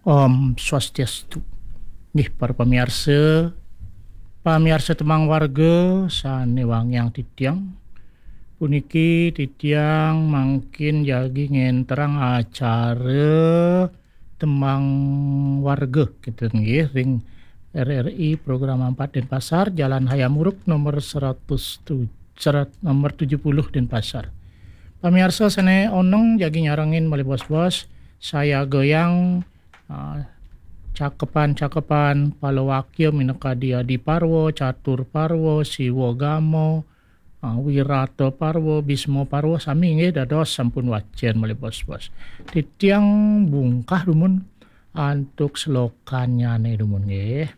Om Swastiastu. Nggih para pamirsa temang warga sanewang yang titiang. Puniki titiang mangkin jagi ngenterang acara temang warga gitu nggih ring RRI program 4 Denpasar Jalan Hayamuruk nomor 70 Denpasar. Pamirsa sene oneng jagi nyarangin malih bos-bos saya goyang cakepan palawakya mineka Adi Parwo, Catur Parwo, Siwo Gamo, Wirato Parwo, Bismo Parwo sami nggih dados sampun wajen malih bos-bos. Titiang bungkah rumun antuk slokannya nih rumun nggih.